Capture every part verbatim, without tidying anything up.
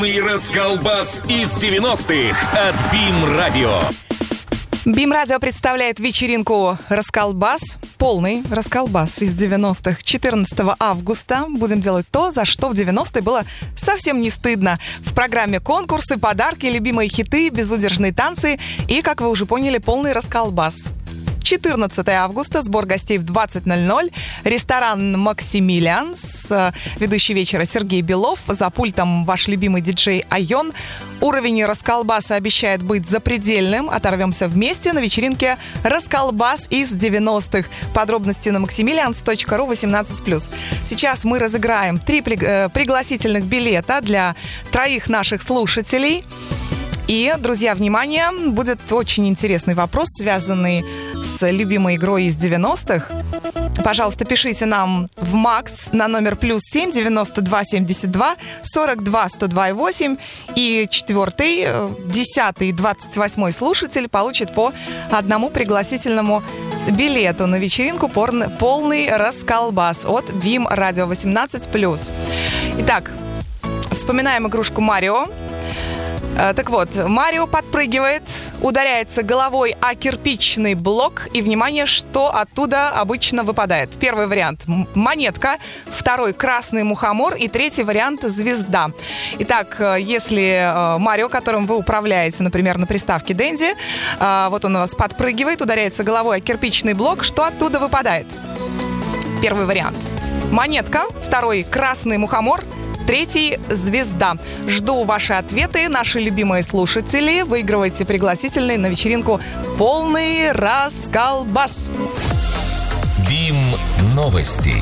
Расколбас из девяностых от БИМ-радио. БИМ-радио представляет вечеринку «Расколбас». Полный расколбас из девяностых. четырнадцатого августа будем делать то, за что в девяностые было совсем не стыдно. В программе конкурсы, подарки, любимые хиты, безудержные танцы и, как вы уже поняли, полный расколбас. четырнадцатого августа, сбор гостей в двадцать ноль ноль, ресторан «Максимилиан», ведущий вечера Сергей Белов, за пультом ваш любимый диджей Айон. Уровень расколбаса обещает быть запредельным. Оторвемся вместе на вечеринке «Расколбас из девяностых». Подробности на максимилианс точка ру восемнадцать плюс. Сейчас мы разыграем три пригласительных билета для троих наших слушателей. И, друзья, внимание, будет очень интересный вопрос, связанный с любимой игрой из девяностых. Пожалуйста, пишите нам в МАКС на номер плюс семь девяносто два семьдесят два сорок два сто два и восемь. И четвертый, десятый и двадцать восьмой слушатель получит по одному пригласительному билету на вечеринку «Полный расколбас» от БИМ-радио восемнадцать плюс. Итак, вспоминаем игрушку «Марио». Так вот, Марио подпрыгивает, ударяется головой о кирпичный блок, и, внимание, что оттуда обычно выпадает. Первый вариант – монетка, второй – красный мухомор, и третий вариант – звезда. Итак, если Марио, которым вы управляете, например, на приставке Денди, вот он у вас подпрыгивает, ударяется головой о кирпичный блок, что оттуда выпадает? Первый вариант – монетка, второй – красный мухомор, третий – звезда. Жду ваши ответы, наши любимые слушатели. Выигрывайте пригласительные на вечеринку «Полный расколбас». БИМ новости.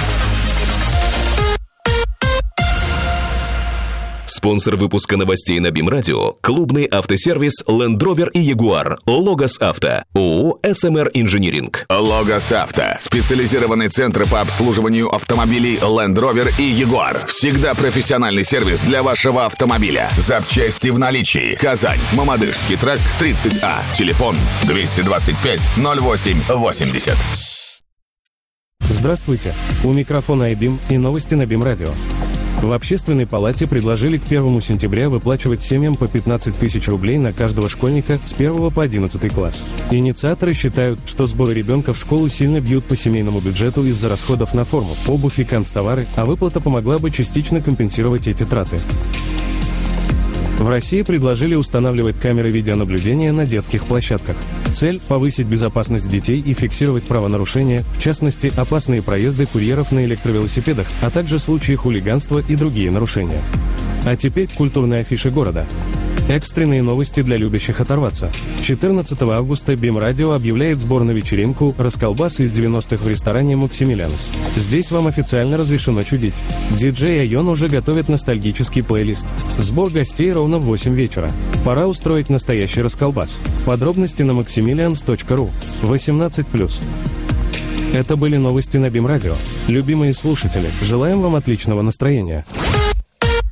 Спонсор выпуска новостей на БИМ-радио – клубный автосервис Land Rover и Jaguar. Логос Авто. ООО эс эм эр Инжиниринг. Логос Авто. Специализированный центр по обслуживанию автомобилей Land Rover и Jaguar. Всегда профессиональный сервис для вашего автомобиля. Запчасти в наличии. Казань. Мамадышский тракт тридцать А. Телефон двести двадцать пять ноль восемь восемьдесят. Здравствуйте. У микрофона айбим и новости на БИМ-радио. В Общественной палате предложили к первому сентября выплачивать семьям по пятнадцать тысяч рублей на каждого школьника с первого по одиннадцатый класс. Инициаторы считают, что сборы ребенка в школу сильно бьют по семейному бюджету из-за расходов на форму, обувь и канцтовары, а выплата помогла бы частично компенсировать эти траты. В России предложили устанавливать камеры видеонаблюдения на детских площадках. Цель – повысить безопасность детей и фиксировать правонарушения, в частности, опасные проезды курьеров на электровелосипедах, а также случаи хулиганства и другие нарушения. А теперь культурные афиши города. Экстренные новости для любящих оторваться. четырнадцатого августа БИМ-радио объявляет сбор на вечеринку «Расколбас из девяностых» в ресторане «Максимилианс». Здесь вам официально разрешено чудить. Диджей Айон уже готовит ностальгический плейлист. Сбор гостей ровно в восемь вечера. Пора устроить настоящий расколбас. Подробности на максимилианс точка ру. восемнадцать плюс. Это были новости на БИМ-радио. Любимые слушатели, желаем вам отличного настроения.